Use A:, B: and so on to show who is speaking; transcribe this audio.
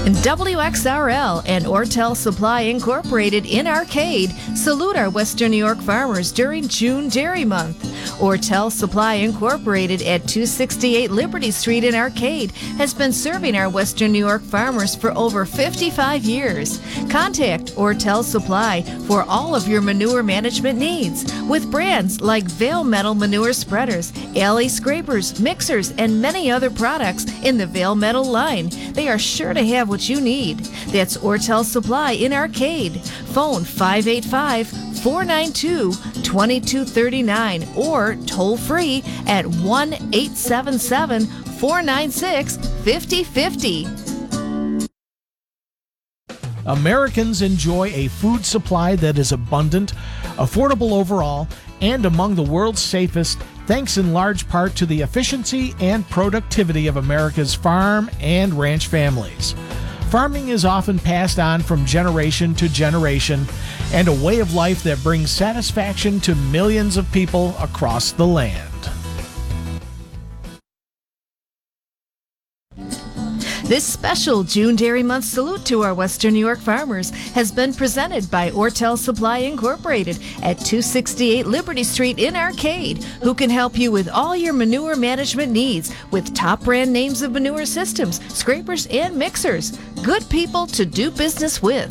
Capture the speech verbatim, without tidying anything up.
A: W X R L and Ortel Supply Incorporated in Arcade salute our Western New York farmers during June Dairy Month. Ortel Supply Incorporated at two sixty-eight Liberty Street in Arcade has been serving our Western New York farmers for over fifty-five years. Contact Ortel Supply for all of your manure management needs with brands like Vale Metal Manure Spreaders, Alley Scrapers, Mixers, and many other products in the Vale Metal line. They are sure to have what you need. That's Ortel Supply in Arcade. Phone five eight five, four nine two, two two three nine or toll free at one eight seven seven, four nine six, five zero five zero.
B: Americans enjoy a food supply that is abundant, affordable overall, and among the world's safest, thanks in large part to the efficiency and productivity of America's farm and ranch families. Farming is often passed on from generation to generation, and a way of life that brings satisfaction to millions of people across the land.
A: This special June Dairy Month salute to our Western New York farmers has been presented by Ortel Supply Incorporated at two sixty-eight Liberty Street in Arcade, who can help you with all your manure management needs with top brand names of manure systems, scrapers, and mixers. Good people to do business with.